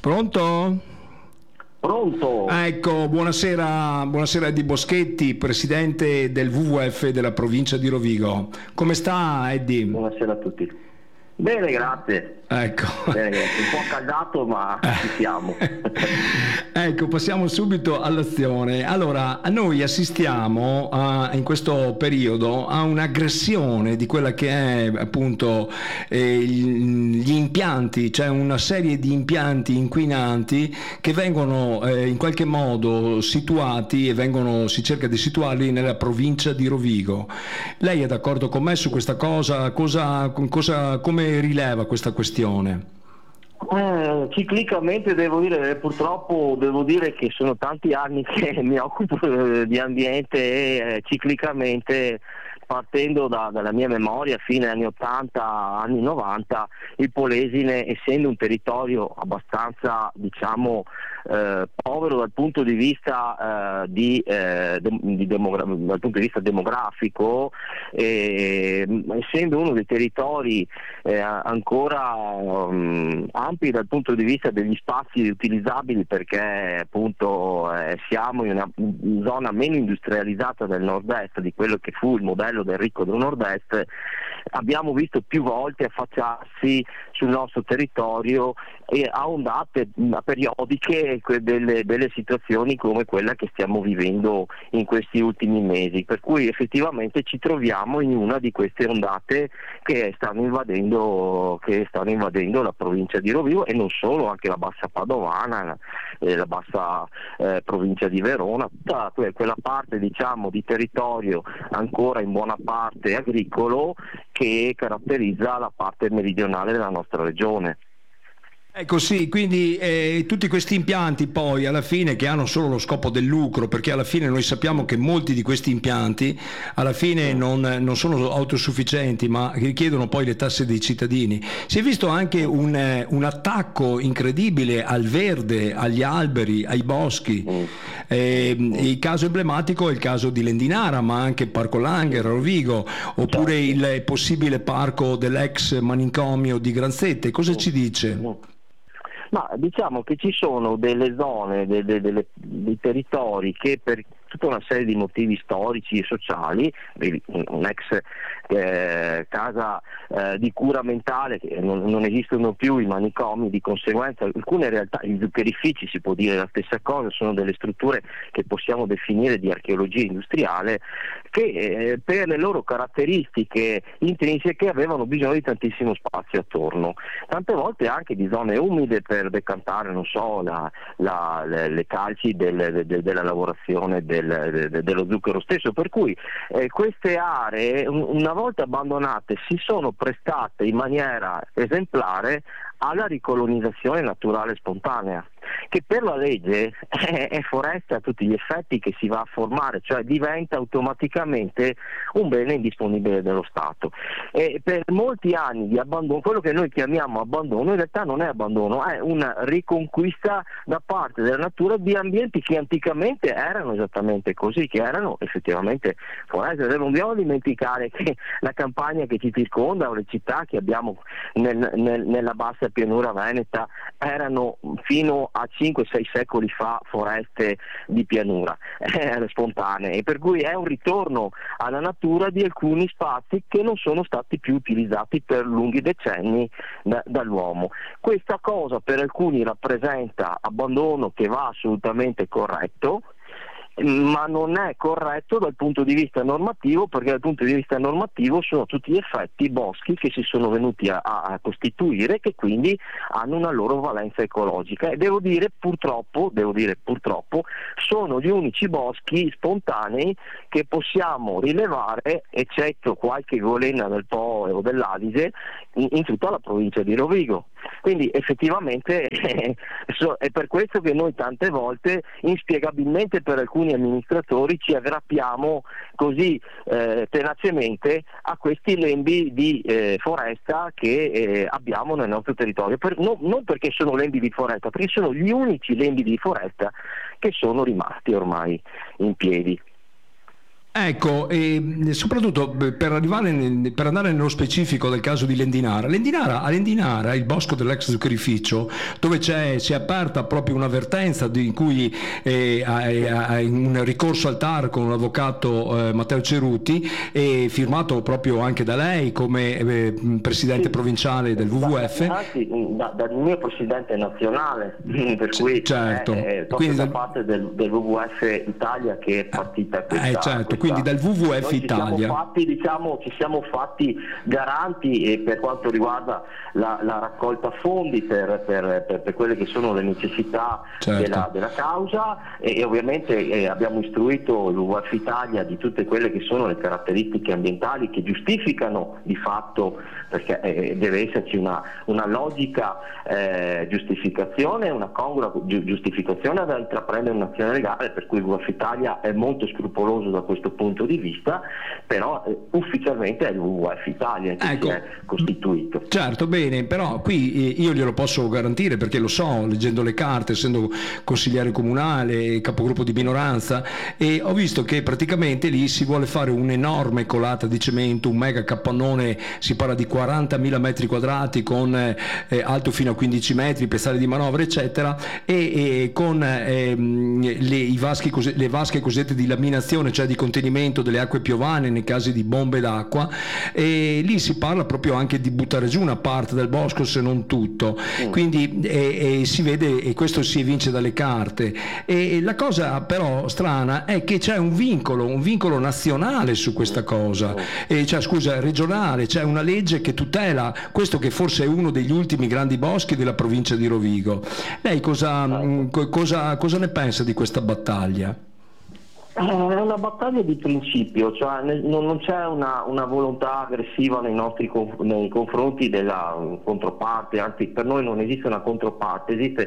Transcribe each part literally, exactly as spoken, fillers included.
Pronto? Pronto? Ecco, buonasera, buonasera Eddie Boschetti, presidente del W W F della provincia di Rovigo. Come sta Eddie? Buonasera a tutti. Bene, grazie. Ecco. Bene, grazie. Un po' accaldato, ma ci siamo. Ecco, passiamo subito all'azione. Allora, noi assistiamo a, in questo periodo a un'aggressione di quella che è appunto eh, gli impianti, cioè una serie di impianti inquinanti che vengono eh, in qualche modo situati e vengono, si cerca di situarli nella provincia di Rovigo. Lei è d'accordo con me su questa cosa? Cosa, cosa, come rileva questa questione? Eh, ciclicamente devo dire, purtroppo devo dire che sono tanti anni che mi occupo di ambiente e eh, ciclicamente, partendo da, dalla mia memoria, fine anni ottanta, anni novanta, il Polesine, essendo un territorio abbastanza, diciamo, eh, povero dal punto di vista eh, di, eh, de, di demogra- dal punto di vista demografico, eh, essendo uno dei territori eh, ancora um, ampi dal punto di vista degli spazi utilizzabili, perché appunto eh, siamo in una zona meno industrializzata del nord-est di quello che fu il modello del ricco del nord-est, abbiamo visto più volte affacciarsi sul nostro territorio e a ondate a periodiche delle, delle situazioni come quella che stiamo vivendo in questi ultimi mesi, per cui effettivamente ci troviamo in una di queste ondate che stanno invadendo, che stanno invadendo la provincia di Rovigo, e non solo, anche la bassa padovana, eh, la bassa eh, provincia di Verona, tutta quella parte, diciamo, di territorio ancora in buona parte agricolo che caratterizza la parte meridionale della nostra regione. Ecco sì, quindi eh, tutti questi impianti poi alla fine, che hanno solo lo scopo del lucro, perché alla fine noi sappiamo che molti di questi impianti alla fine non, non sono autosufficienti, ma richiedono poi le tasse dei cittadini. Si è visto anche un, eh, un attacco incredibile al verde, agli alberi, ai boschi. Eh, il caso emblematico è il caso di Lendinara, ma anche Parco Langer, Rovigo, oppure il possibile parco dell'ex manicomio di Granzette. Cosa ci dice? Ma diciamo che ci sono delle zone, delle, delle, dei territori che per tutta una serie di motivi storici e sociali, un'ex eh, casa eh, di cura mentale, che non, non esistono più i manicomi, di conseguenza alcune realtà, gli zuccherifici, si può dire la stessa cosa, sono delle strutture che possiamo definire di archeologia industriale, che eh, per le loro caratteristiche intrinseche avevano bisogno di tantissimo spazio attorno, tante volte anche di zone umide per decantare, non so, la, la, le, le calci del, de, della lavorazione del dello zucchero stesso, per cui eh, queste aree una volta abbandonate si sono prestate in maniera esemplare alla ricolonizzazione naturale spontanea, che per la legge è, è foresta a tutti gli effetti che si va a formare, cioè diventa automaticamente un bene indisponibile dello Stato. E per molti anni di abbandono, quello che noi chiamiamo abbandono in realtà non è abbandono, è una riconquista da parte della natura di ambienti che anticamente erano esattamente così, che erano effettivamente foreste. Non dobbiamo dimenticare che la campagna che ci circonda o le città che abbiamo nel, nel, nella bassa pianura veneta erano fino a cinque sei secoli fa foreste di pianura eh, spontanee, per cui è un ritorno alla natura di alcuni spazi che non sono stati più utilizzati per lunghi decenni da, dall'uomo. Questa cosa per alcuni rappresenta abbandono che va assolutamente corretto, ma non è corretto dal punto di vista normativo, perché dal punto di vista normativo sono a tutti gli effetti boschi che si sono venuti a, a costituire, che quindi hanno una loro valenza ecologica, e devo dire purtroppo, devo dire purtroppo sono gli unici boschi spontanei che possiamo rilevare, eccetto qualche golena del Po o dell'Adige, in, in tutta la provincia di Rovigo. Quindi effettivamente eh, so, è per questo che noi tante volte inspiegabilmente per alcuni amministratori ci aggrappiamo così eh, tenacemente a questi lembi di eh, foresta che eh, abbiamo nel nostro territorio, per, no, non perché sono lembi di foresta, perché sono gli unici lembi di foresta che sono rimasti ormai in piedi. Ecco, e soprattutto per arrivare nel- per andare nello specifico del caso di Lendinara, Lendinara, a Lendinara, il bosco dell'ex zuccherificio, dove c'è, si è aperta proprio un'avvertenza di- in cui eh, ha- ha- un ricorso al T A R con l'avvocato eh, Matteo Ceruti, e firmato proprio anche da lei come eh, presidente Sì, provinciale del da, da- W W F. anzi da- dal mio presidente nazionale, per C- cui certo, è, è proprio quindi da dal, parte del, del W W F Italia che è partita eh, questa, certo, quindi questa. dal W W F Noi ci siamo Italia. fatti, diciamo, ci siamo fatti garanti eh, per quanto riguarda la, la raccolta fondi per, per- per- per quelle che sono le necessità Certo. della, della causa, e, e ovviamente eh, abbiamo istruito il W W F Italia di tutte quelle che sono le caratteristiche ambientali che giustificano di fatto, perché eh, deve esserci una, una logica eh, giustificazione, una congrua giu- giustificazione da intraprendere un'azione legale, per cui il W W F Italia è molto scrupoloso da questo punto di vista, però eh, ufficialmente è il W W F Italia che Ecco. si è costituito. Certo, bene, però qui eh, io glielo posso garantire perché lo so, leggendo le carte, essendo consigliere comunale, capogruppo di minoranza, e ho visto che praticamente lì si vuole fare un'enorme colata di cemento, un mega capannone, si parla di quarantamila metri quadrati con eh, eh, alto fino a quindici metri, piazzale di manovra, eccetera, e, e con ehm, le, i vaschi, cose- le vasche cosiddette di laminazione, cioè di contenimento delle acque piovane nei casi di bombe d'acqua, e lì si parla proprio anche di buttare giù una parte del bosco, se non tutto, quindi e, e si vede, e questo si evince dalle carte. E la cosa però strana è che c'è un vincolo, un vincolo nazionale su questa cosa, e, cioè, scusa, regionale, c'è una legge che tutela questo che forse è uno degli ultimi grandi boschi della provincia di Rovigo. Lei cosa, mh, co- cosa, cosa ne pensa di questa battaglia? È una battaglia di principio, cioè ne- non non c'è una, una volontà aggressiva nei nostri conf- nei confronti della mm, controparte, anzi per noi non esiste una controparte, esiste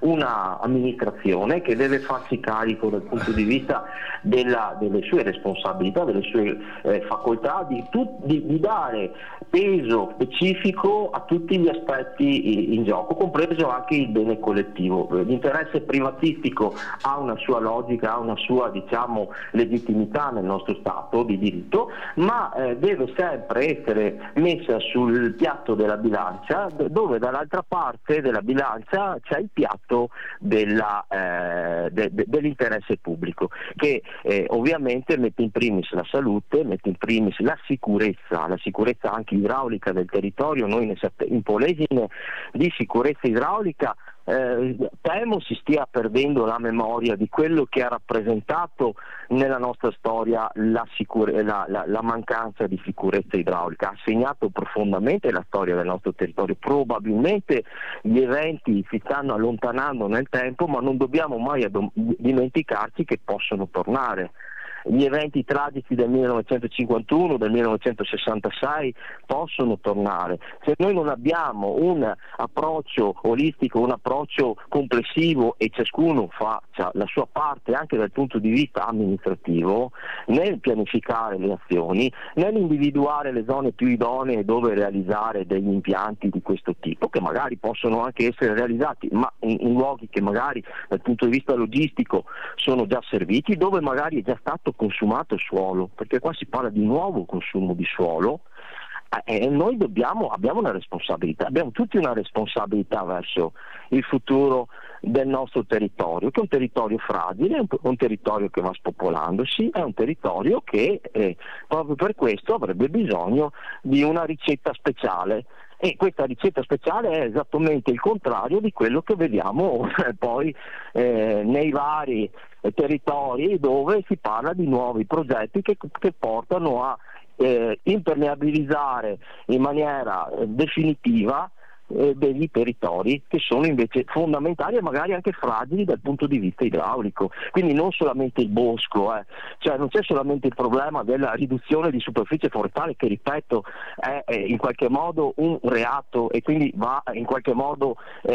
una amministrazione che deve farsi carico dal punto di vista della- delle sue responsabilità, delle sue eh, facoltà, di, tut- di- di dare peso specifico a tutti gli aspetti i- in gioco, compreso anche il bene collettivo. L'interesse privatistico ha una sua logica, ha una sua, diciamo, legittimità nel nostro Stato di diritto, ma eh, deve sempre essere messa sul piatto della bilancia, d- dove dall'altra parte della bilancia c'è il piatto della, eh, de- de- dell'interesse pubblico, che eh, ovviamente mette in primis la salute, mette in primis la sicurezza, la sicurezza anche idraulica del territorio. Noi ne sape- in Polesine di sicurezza idraulica eh, temo si stia perdendo la memoria di quello che ha rappresentato nella nostra storia la, sicure- la, la, la mancanza di sicurezza idraulica. Ha segnato profondamente la storia del nostro territorio. Probabilmente gli eventi si stanno allontanando nel tempo, ma non dobbiamo mai adom- dimenticarci che possono tornare. Gli eventi tragici del millenovecentocinquantuno, del millenovecentosessantasei possono tornare. Se noi non abbiamo un approccio olistico, un approccio complessivo, e ciascuno fa cioè, la sua parte anche dal punto di vista amministrativo, nel pianificare le azioni, nell'individuare le zone più idonee dove realizzare degli impianti di questo tipo, che magari possono anche essere realizzati, ma in, in luoghi che magari dal punto di vista logistico sono già serviti, dove magari è già stato consumato il suolo, perché qua si parla di nuovo consumo di suolo, eh, e noi dobbiamo, abbiamo una responsabilità, abbiamo tutti una responsabilità verso il futuro del nostro territorio, che è un territorio fragile, è un, un territorio che va spopolandosi, è un territorio che eh, proprio per questo avrebbe bisogno di una ricetta speciale. E questa ricetta speciale è esattamente il contrario di quello che vediamo eh, poi eh, nei vari eh, territori dove si parla di nuovi progetti che, che portano a eh, impermeabilizzare in maniera eh, definitiva eh, degli territori che sono invece fondamentali e magari anche fragili dal punto di vista idraulico. Quindi non solamente il bosco, eh. Cioè non c'è solamente il problema della riduzione di superficie forestale, che ripeto è, è in qualche modo un reato e quindi va in qualche modo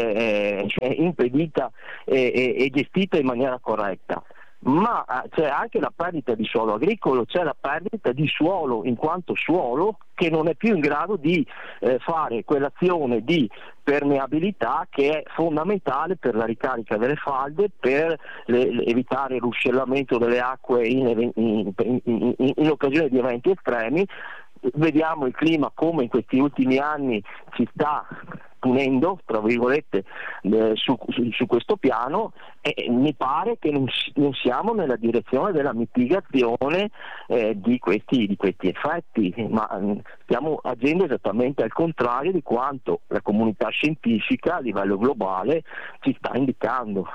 eh, è impedita e, e, e gestita in maniera corretta. Ma eh, c'è anche la perdita di suolo agricolo, c'è la perdita di suolo in quanto suolo che non è più in grado di eh, fare quell'azione di permeabilità che è fondamentale per la ricarica delle falde, per le, le, evitare il ruscellamento delle acque in, in, in, in, in occasione di eventi estremi. Vediamo il clima come in questi ultimi anni ci sta punendo, tra virgolette, eh, su, su, su questo piano, e mi pare che non, non siamo nella direzione della mitigazione eh, di, questi, di questi effetti, ma mh, stiamo agendo esattamente al contrario di quanto la comunità scientifica a livello globale ci sta indicando.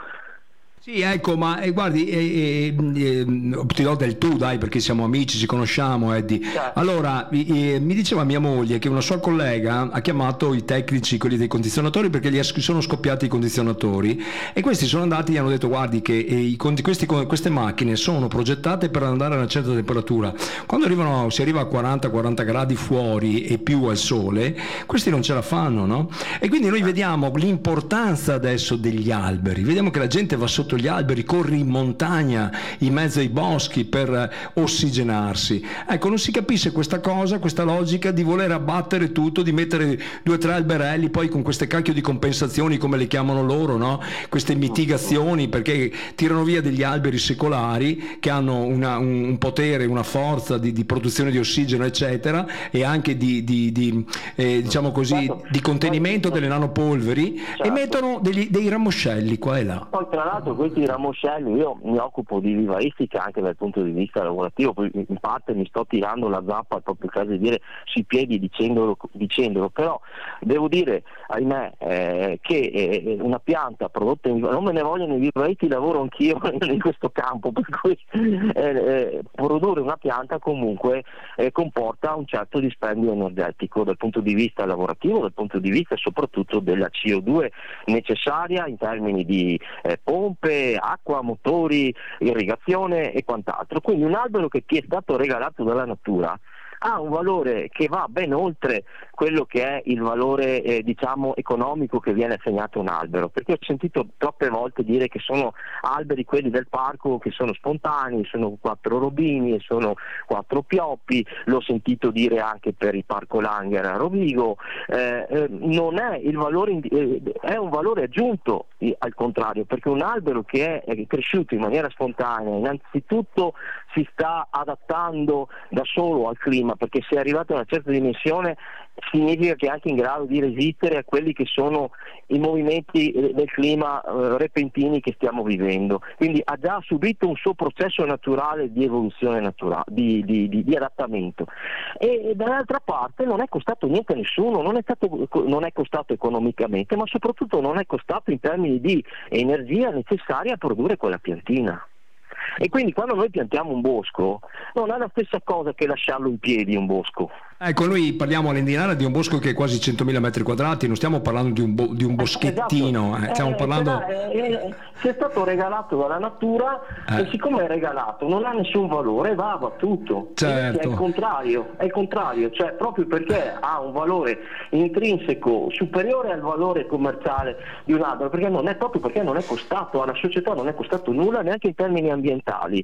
Sì, ecco, ma eh, guardi, eh, eh, eh, ti do del tu, dai, perché siamo amici, ci conosciamo, Eddie. Certo. Allora, eh, mi diceva mia moglie che una sua collega ha chiamato i tecnici, quelli dei condizionatori, perché gli sono scoppiati i condizionatori, e questi sono andati e gli hanno detto: guardi che eh, i, questi, queste macchine sono progettate per andare a una certa temperatura. Quando arrivano, si arriva a quaranta quaranta gradi fuori e più al sole, questi non ce la fanno, no? E quindi noi vediamo l'importanza adesso degli alberi, vediamo che la gente va sotto gli alberi, corre in montagna in mezzo ai boschi per ossigenarsi. Ecco, non si capisce questa cosa, questa logica di voler abbattere tutto, di mettere due o tre alberelli, poi con queste cacchio di compensazioni, come le chiamano loro, no? Queste mitigazioni, perché tirano via degli alberi secolari che hanno una, un, un potere, una forza di, di produzione di ossigeno, eccetera, e anche di, di, di eh, diciamo così, di contenimento delle nanopolveri, certo. E mettono degli, dei ramoscelli qua e là. Poi tra l'altro questi ramoscelli, io mi occupo di vivaistica anche dal punto di vista lavorativo, poi in parte mi sto tirando la zappa, proprio il caso di dire, sui piedi dicendolo, dicendolo però devo dire, ahimè, eh, che eh, una pianta prodotta in, non me ne vogliono i vivaisti, lavoro anch'io in questo campo, per cui eh, eh, produrre una pianta comunque eh, comporta un certo dispendio energetico dal punto di vista lavorativo, dal punto di vista soprattutto della C O due necessaria in termini di eh, pompe, acqua, motori, irrigazione e quant'altro. Quindi un albero che ti è stato regalato dalla natura ha un valore che va ben oltre quello che è il valore eh, diciamo economico che viene assegnato a un albero, perché ho sentito troppe volte dire che sono alberi quelli del parco che sono spontanei, sono quattro robini, sono quattro pioppi, l'ho sentito dire anche per il parco Langer a Rovigo, eh, eh, non è il valore, eh, è un valore aggiunto eh, al contrario, perché un albero che è, è cresciuto in maniera spontanea innanzitutto si sta adattando da solo al clima, perché se è arrivato a una certa dimensione significa che è anche in grado di resistere a quelli che sono i movimenti del clima eh, repentini che stiamo vivendo, quindi ha già subito un suo processo naturale di evoluzione naturale, di, di, di, di adattamento, e, e dall'altra parte non è costato niente a nessuno, non è, stato, non è costato economicamente, ma soprattutto non è costato in termini di energia necessaria a produrre quella piantina. E quindi quando noi piantiamo un bosco non è la stessa cosa che lasciarlo in piedi un bosco. Ecco, noi parliamo all'Indinara di un bosco che è quasi centomila metri quadrati, non stiamo parlando di un, bo- di un boschettino, esatto. eh, stiamo eh, parlando... Eh, eh, ci è stato regalato dalla natura eh. e siccome è regalato non ha nessun valore, va abbattuto. Certo. È il contrario, è il contrario, cioè proprio perché ha un valore intrinseco superiore al valore commerciale di un albero, perché non è proprio perché non è costato, alla società non è costato nulla neanche in termini ambientali.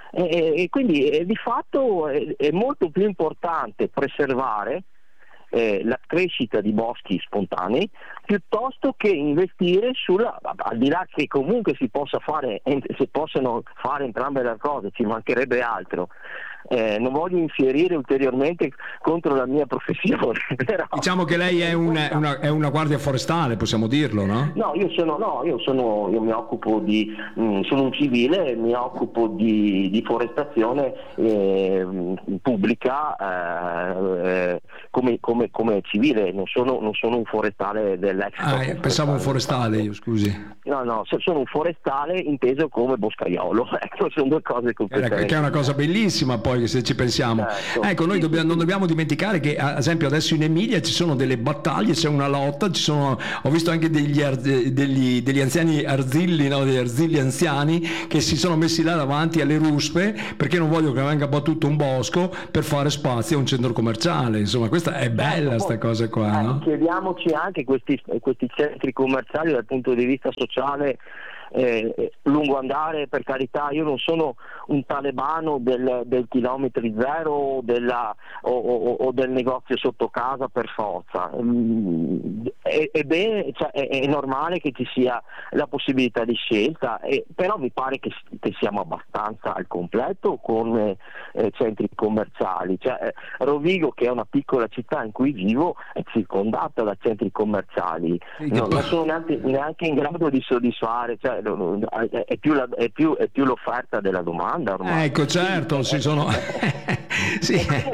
E, e quindi eh, di fatto è, è molto più importante preservare eh, la crescita di boschi spontanei piuttosto che investire sulla, al di là che comunque si possa fare, si possano fare entrambe le cose, ci mancherebbe altro. Eh, non voglio infierire ulteriormente contro la mia professione. Però... Diciamo che lei è, un, è, una, è una guardia forestale, possiamo dirlo, no? No, io sono, no, io sono, io mi occupo di, mh, sono un civile, mi occupo di, di forestazione eh, pubblica eh, come, come, come civile, non sono, non sono un forestale dell'ex. Ah, eh, pensavo un forestale, io scusi. No, no, sono un forestale inteso come boscaiolo, ecco, sono due cose completamente. Che è una cosa bellissima poi, se ci pensiamo. Certo. Ecco, noi dobbiamo, non dobbiamo dimenticare che ad esempio adesso in Emilia ci sono delle battaglie, c'è una lotta, ci sono, ho visto anche degli, degli, degli anziani arzilli, no, degli arzilli anziani che si sono messi là davanti alle ruspe perché non vogliono che venga abbattuto un bosco per fare spazio a un centro commerciale. Insomma, questa è bella, sta cosa qua, eh, no? Chiediamoci anche questi, questi centri commerciali dal punto di vista sociale eh, lungo andare, per carità, io non sono un talebano del, del chilometri zero della, o, o, o del negozio sotto casa per forza, mm, è, è, bene, cioè, è, è normale che ci sia la possibilità di scelta, e, però mi pare che, che siamo abbastanza al completo con eh, centri commerciali. Cioè, eh, Rovigo, che è una piccola città in cui vivo, è circondata da centri commerciali, Sì, no, poi... non sono neanche, neanche in grado di soddisfare, cioè, è, più la, è, più, è più l'offerta della domanda ormai. Ecco, certo, ci sono sì,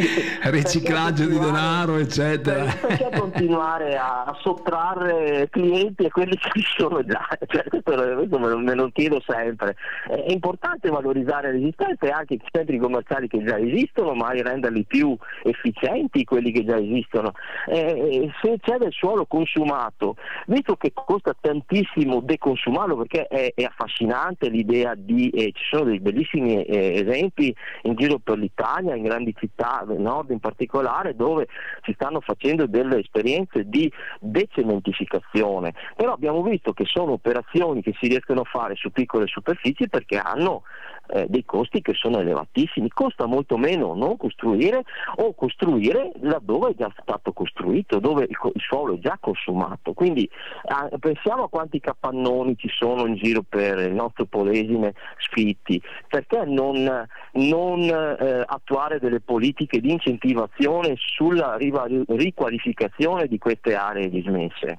riciclaggio di denaro, eccetera. Perché continuare a sottrarre clienti a quelli che ci sono già? Cioè, questo, questo me, lo, me lo chiedo sempre. È importante valorizzare l'esistenza e anche i centri commerciali che già esistono, ma renderli più efficienti quelli che già esistono. Eh, se c'è del suolo consumato, visto che costa tantissimo deconsumarlo, perché è, è affascinante l'idea di, eh, ci sono dei bellissimi eh, esempi in giro per l'Italia, in grandi città del nord in particolare, dove si stanno facendo delle esperienze di decementificazione, però abbiamo visto che sono operazioni che si riescono a fare su piccole superfici perché hanno eh, dei costi che sono elevatissimi. Costa molto meno non costruire o costruire laddove è già stato costruito, dove il, il suolo è già consumato. Quindi eh, pensiamo a quanti capannoni ci sono in giro per il nostro Polesine sfitti, perché non, non eh, attuare delle politiche di incentivazione sulla riqualificazione di queste aree dismesse?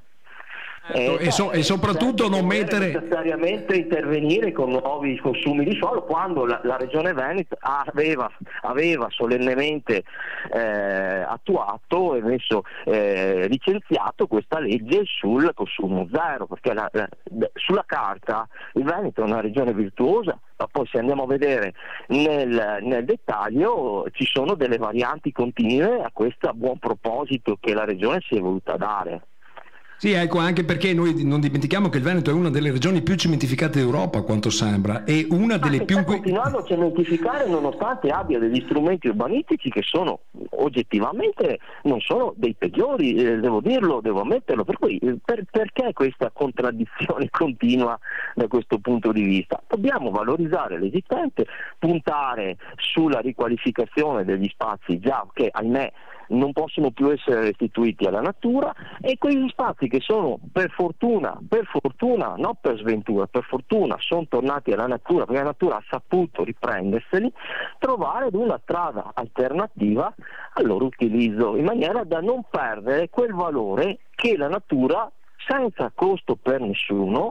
Eh, e, so, e soprattutto non mettere necessariamente intervenire con nuovi consumi di suolo, quando la, la Regione Veneto aveva, aveva solennemente eh, attuato e messo eh, licenziato questa legge sul consumo zero, perché la, la, sulla carta il Veneto è una regione virtuosa, ma poi se andiamo a vedere nel, nel dettaglio ci sono delle varianti continue a questo buon proposito che la regione si è voluta dare. Sì, ecco, anche perché noi non dimentichiamo che il Veneto è una delle regioni più cementificate d'Europa, a quanto sembra, e una delle ah, più... sta continuando a cementificare nonostante abbia degli strumenti urbanistici che sono oggettivamente non sono dei peggiori, eh, devo dirlo, devo ammetterlo, per cui eh, per, perché questa contraddizione continua da questo punto di vista? Dobbiamo valorizzare l'esistente, puntare sulla riqualificazione degli spazi già che ahimè non possono più essere restituiti alla natura, e quegli spazi che sono per fortuna, per fortuna, non per sventura, per fortuna sono tornati alla natura, perché la natura ha saputo riprenderseli, trovare una strada alternativa al loro utilizzo, in maniera da non perdere quel valore che la natura, senza costo per nessuno,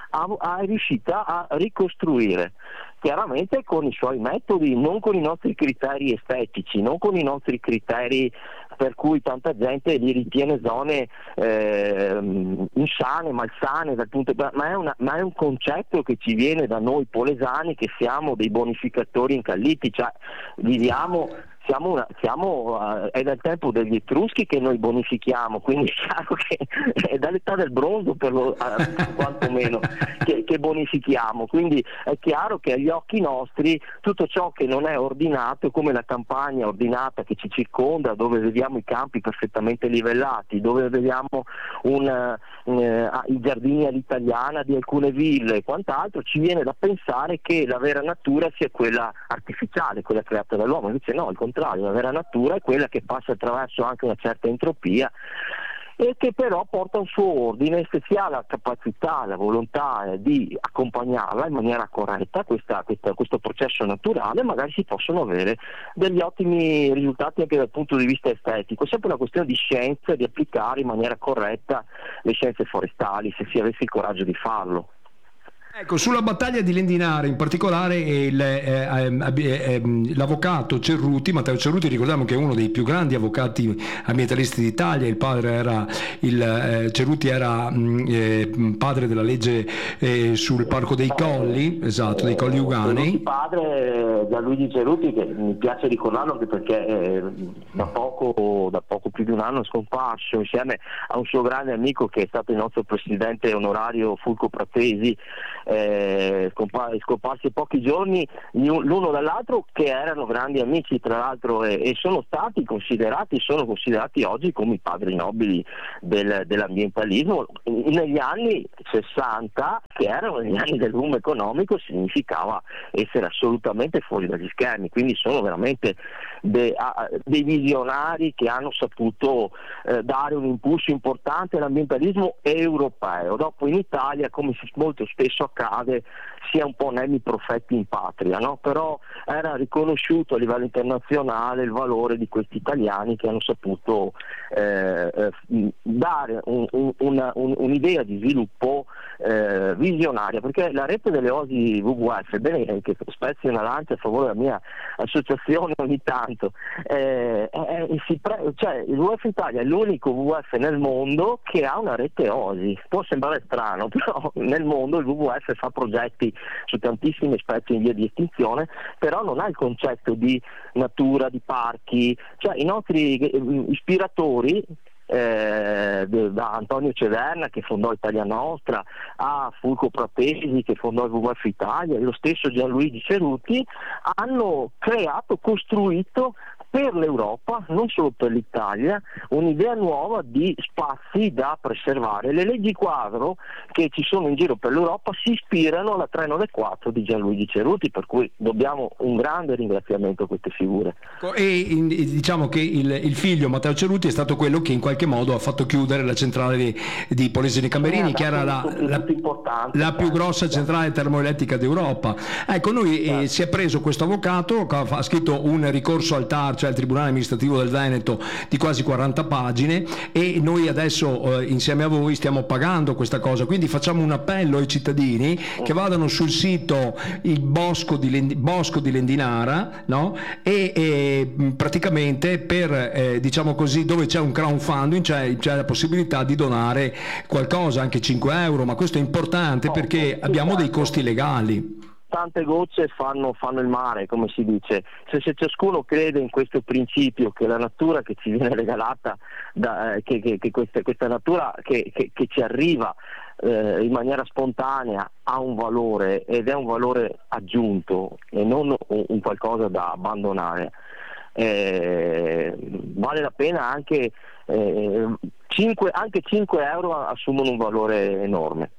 è riuscita a ricostruire, chiaramente con i suoi metodi, non con i nostri criteri estetici, non con i nostri criteri per cui tanta gente li ritiene zone eh, insane, malsane dal punto di... ma, è una, ma è un concetto che ci viene da noi polesani, che siamo dei bonificatori incalliti, cioè viviamo Siamo una, siamo, uh, è dal tempo degli Etruschi che noi bonifichiamo, quindi è chiaro che è dall'età del bronzo per lo, uh, quantomeno che, che bonifichiamo, quindi è chiaro che agli occhi nostri tutto ciò che non è ordinato, come la campagna ordinata che ci circonda, dove vediamo i campi perfettamente livellati, dove vediamo un, uh, i giardini all'italiana di alcune ville e quant'altro, ci viene da pensare che la vera natura sia quella artificiale, quella creata dall'uomo. Invece no, al contrario, la vera natura è quella che passa attraverso anche una certa entropia e che però porta un suo ordine, se si ha la capacità, la volontà di accompagnarla in maniera corretta, questa, questa, questo processo naturale, magari si possono avere degli ottimi risultati anche dal punto di vista estetico. È sempre una questione di scienza, di applicare in maniera corretta le scienze forestali, se si avesse il coraggio di farlo. Ecco, sulla battaglia di Lendinare in particolare il, eh, eh, eh, l'avvocato Cerruti, Matteo Cerruti, ricordiamo che è uno dei più grandi avvocati ambientalisti d'Italia, il padre era, il, eh, Cerruti era mh, eh, padre della legge eh, sul Parco dei Colli, esatto, dei Colli Euganei. Il padre Gianluigi Cerruti, che mi piace ricordarlo anche perché eh, da, poco, da poco più di un anno è scomparso, insieme a un suo grande amico che è stato il nostro presidente onorario Fulco Pratesi, eh, scompa- scomparsi pochi giorni l'uno dall'altro, che erano grandi amici tra l'altro, e, e sono stati considerati sono considerati oggi come i padri nobili del, dell'ambientalismo. Negli anni sessanta, che erano gli anni del boom economico, significava essere assolutamente fuori dagli schermi, quindi sono veramente de, a, dei visionari che hanno saputo eh, dare un impulso importante all'ambientalismo europeo. Dopo in Italia, come molto spesso accade, si è un po' nemi profetti in patria, no? Però era riconosciuto a livello internazionale il valore di questi italiani che hanno saputo eh, eh, dare un, un, una, un, un'idea di sviluppo eh, visionaria, perché la rete delle osi W W F, bene che spezzi una lancia a favore della mia associazione ogni tanto, eh, eh, si pre- cioè il W W F Italia è l'unico W W F nel mondo che ha una rete osi. Può sembrare strano, però nel mondo il W W F fa progetti su tantissime specie in via di estinzione, però non ha il concetto di natura, di parchi, cioè i nostri eh, ispiratori, Eh, da Antonio Ceverna che fondò Italia Nostra a Fulco Pratesi che fondò il W W F Italia e lo stesso Gianluigi Ceruti, hanno creato, costruito per l'Europa, non solo per l'Italia, un'idea nuova di spazi da preservare. Le leggi quadro che ci sono in giro per l'Europa si ispirano alla trecentonovantaquattro di Gianluigi Ceruti, per cui dobbiamo un grande ringraziamento a queste figure. E diciamo che il, il figlio Matteo Ceruti è stato quello che in qualche modo ha fatto chiudere la centrale di, di Polesine Camberini, che era la, la, la più grossa centrale termoelettrica d'Europa. Ecco, noi eh, si è preso questo avvocato, ha scritto un ricorso al T A R, cioè al Tribunale Amministrativo del Veneto, di quasi quaranta pagine, e noi adesso eh, insieme a voi stiamo pagando questa cosa, quindi facciamo un appello ai cittadini che vadano sul sito il Bosco di, Lendi, Bosco di Lendinara, no? e, e praticamente per eh, diciamo così, dove c'è un crowdfunding c'è, c'è la possibilità di donare qualcosa, anche cinque euro, ma questo è importante oh, perché abbiamo dei costi legali. Tante gocce fanno, fanno il mare, come si dice. Se, se ciascuno crede in questo principio che la natura che ci viene regalata, da, eh, che, che, che questa, questa natura che, che, che ci arriva eh, in maniera spontanea ha un valore, ed è un valore aggiunto e non un, un qualcosa da abbandonare, eh, vale la pena anche, eh, cinque, anche cinque euro assumono un valore enorme.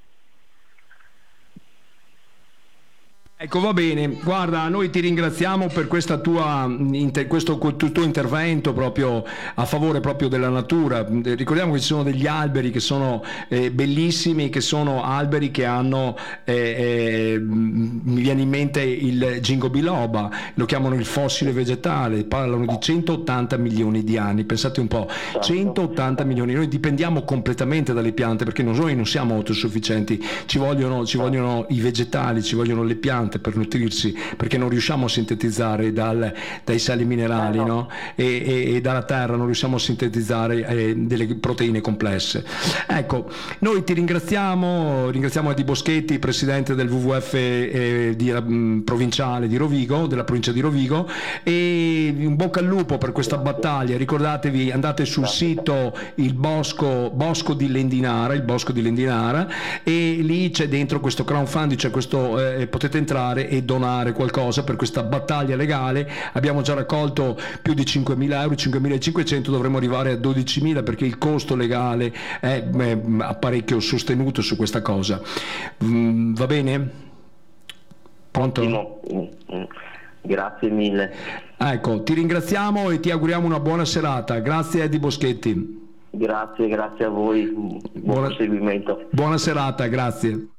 Ecco, va bene, guarda, noi ti ringraziamo per questa tua, questo tuo intervento proprio a favore proprio della natura. Ricordiamo che ci sono degli alberi che sono eh, bellissimi, che sono alberi che hanno, eh, eh, mi viene in mente il ginkgo biloba, lo chiamano il fossile vegetale, parlano di centottanta milioni di anni, pensate un po', centottanta milioni, noi dipendiamo completamente dalle piante perché noi non siamo autosufficienti, ci vogliono, ci vogliono i vegetali, ci vogliono le piante per nutrirsi, perché non riusciamo a sintetizzare dal, dai sali minerali, no? e, e, e dalla terra non riusciamo a sintetizzare eh, delle proteine complesse. Ecco, noi ti ringraziamo, ringraziamo Edi Boschetti, presidente del W W F eh, di, mh, provinciale di Rovigo, della provincia di Rovigo, e un bocca al lupo per questa battaglia. Ricordatevi, andate sul sito il Bosco, Bosco di Lendinara, il Bosco di Lendinara, e lì c'è dentro questo crowdfunding, cioè questo, eh, potete entrare e donare qualcosa per questa battaglia legale. Abbiamo già raccolto più di cinquemila euro, cinquemilacinquecento, dovremmo arrivare a dodicimila perché il costo legale è, è parecchio sostenuto su questa cosa. Mm, va bene? Pronto? Ottimo. Grazie mille. Ecco, ti ringraziamo e ti auguriamo una buona serata. Grazie Edi Boschetti. Grazie, grazie a voi. Buon Buona, seguimento. Buona serata, grazie.